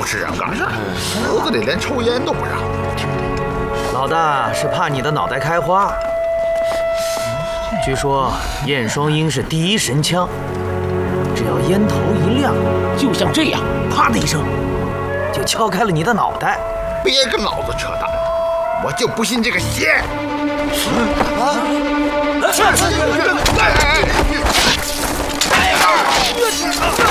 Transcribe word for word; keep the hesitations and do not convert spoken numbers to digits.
是人干的，屋子里连抽烟都不让。 老大是怕你的脑袋开花。据说燕双鹰是第一神枪，只要烟头一亮， 就像这样， 啪的一声，就敲开了你的脑袋。 别跟老子扯淡，我就不信这个邪！啊！去！哎！